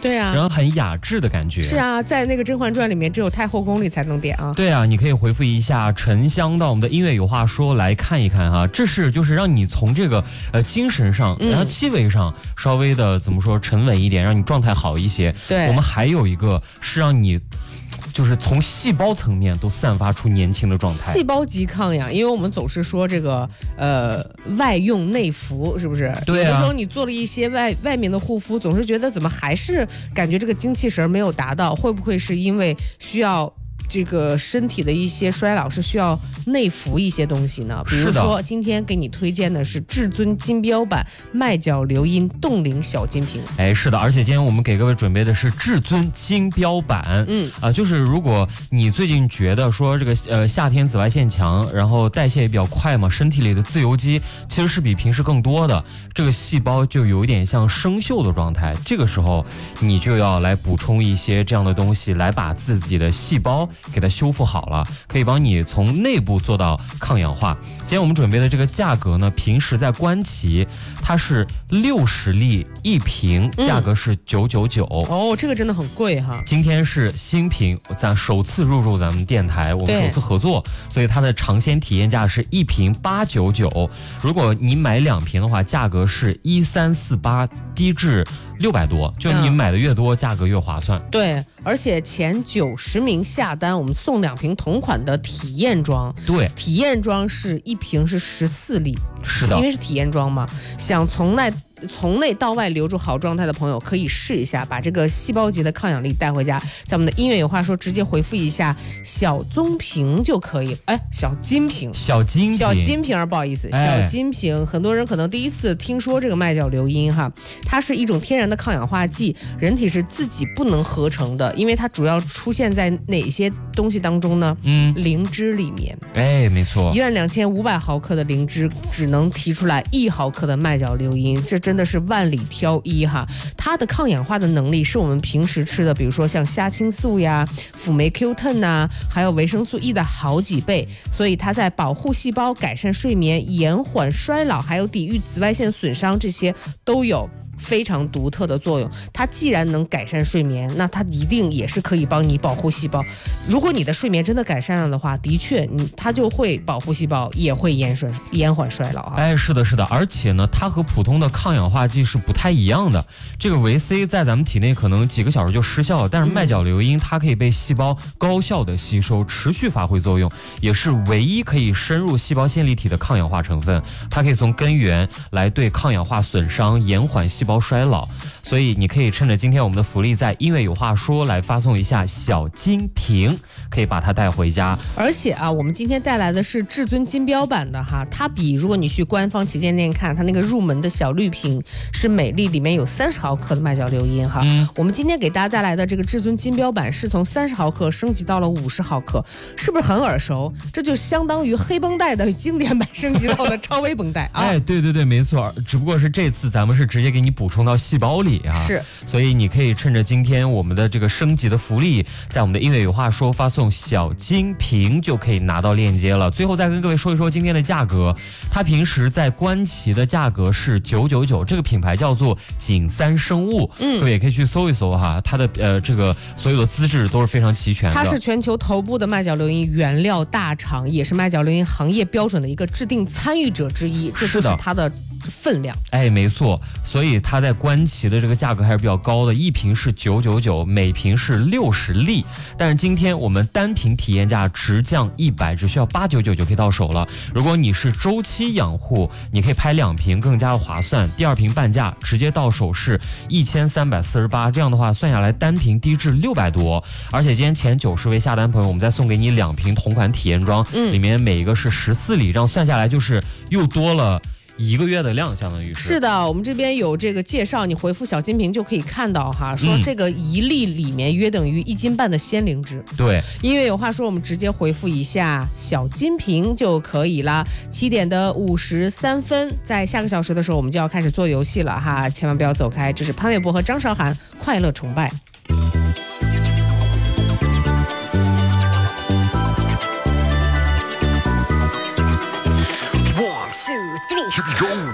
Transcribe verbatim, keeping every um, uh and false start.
对啊， 然后很雅致的感觉。 是啊，在那个《甄嬛传》里面，只有太后宫里才能点啊。 对啊，你可以回复一下沉香到我们的音乐有话说来看一看哈，这是就是让你从这个呃精神上，然后气味上稍微的怎么说沉稳一点，让你状态好一些。 对， 我们还有一个是让你。就是从细胞层面都散发出年轻的状态， 细胞级抗氧，因为我们总是说这个呃外用内服，是不是？ 对啊。 有的时候你做了一些外外面的护肤，总是觉得怎么还是感觉这个精气神没有达到，会不会是因为需要？这个身体的一些衰老是需要内服一些东西呢，比如说今天给你推荐的是至尊金标版麦角流音冻龄小金瓶。 哎，是的，而且今天我们给各位准备的是至尊金标版，嗯啊、呃，就是如果你最近觉得说这个呃夏天紫外线强，然后代谢也比较快嘛，身体里的自由基其实是比平时更多的，这个细胞就有一点像生锈的状态，这个时候你就要来补充一些这样的东西，来把自己的细胞给它修复好了，可以帮你从内部做到抗氧化。今天我们准备的这个价格呢，平时在官旗它是六十粒一瓶，价格是九九九。 哦，这个真的很贵哈。 今天是新品，咱首次入驻咱们电台，我们首次合作，所以它的尝鲜体验价是一瓶八九九。如果你买两瓶的话，价格是一三四八，低至六百多，就你买的越多，价格越划算。 对，而且前九十名下单，我们送两瓶同款的体验装。 对， 体验装是一瓶是十四粒， 是的， 因为是体验装嘛。想从内从内到外留住好状态的朋友，可以试一下，把这个细胞级的抗氧力带回家。在我们的音乐有话说，直接回复一下小棕瓶就可以。哎，小金瓶， 小金瓶， 小金瓶，不好意思， 哎、 小金瓶。很多人可能第一次听说这个麦角流音哈，它是一种天然的抗氧化剂，人体是自己不能合成的，因为它主要出现在哪些东西当中呢？嗯，灵芝里面。 哎，没错， 一万两千五百毫克的灵芝只能提出来一毫克的麦角流音，这真的是万里挑一哈。它的抗氧化的能力是我们平时吃的，比如说像虾青素呀、辅酶 Q 十 呐，还有维生素 E 的好几倍，所以它在保护细胞、改善睡眠、延缓衰老，还有抵御紫外线损伤，这些都有非常独特的作用。它既然能改善睡眠，那它一定也是可以帮你保护细胞。如果你的睡眠真的改善了的话，的确你它就会保护细胞，也会延衰延缓衰老啊。 哎，是的，是的，而且呢，它和普通的抗氧化剂是不太一样的。这个维 C 在咱们体内可能几个小时就失效了，但是麦角流音它可以被细胞高效的吸收，持续发挥作用，也是唯一可以深入细胞线粒体的抗氧化成分。它可以从根源来对抗氧化损伤延缓细胞衰老，所以你可以趁着今天我们的福利，在音乐有话说来发送一下小金瓶，可以把它带回家。 而且啊，我们今天带来的是至尊金标版的哈，它比如果你去官方旗舰店看，它那个入门的小绿瓶是每粒里面有三十毫克的麦角流音哈。嗯，我们今天给大家带来的这个至尊金标版是从三十毫克升级到了五十毫克，是不是很耳熟？这就相当于黑绷带的经典版升级到了超微绷带啊！ 哎，对对对，没错，只不过是这次咱们是直接给你补充到细胞里啊， 是， 所以你可以趁着今天我们的这个升级的福利，在我们的音乐有话说发送小金瓶就可以拿到链接了。最后再跟各位说一说今天的价格，它平时在官旗的价格是九九九，这个品牌叫做景三生物，嗯，各位也可以去搜一搜哈，它的呃这个所有的资质都是非常齐全的。 它是全球头部的麦角流音原料大厂，也是麦角流音行业标准的一个制定参与者之一，这就是它的分量。 哎，没错，所以它在官旗的这个价格还是比较高的，一瓶是九九九，每瓶是六十粒。但是今天我们单瓶体验价直降一百，只需要八九九就可以到手了。如果你是周期养护，你可以拍两瓶更加的划算，第二瓶半价直接到手是一千三百四十八，这样的话算下来单瓶低至六百多。而且今天前九十位下单朋友，我们再送给你两瓶同款体验装，嗯，里面每一个是十四粒，这样算下来就是又多了一个月的量，相当于是。 是的，我们这边有这个介绍，你回复小金瓶就可以看到哈，说这个一粒里面约等于一斤半的鲜灵芝。 对， 音乐有话说，我们直接回复一下小金瓶就可以啦。七点的五十三分，在下个小时的时候，我们就要开始做游戏了哈，千万不要走开。这是潘玮柏和张韶涵快乐崇拜。 One, two, three.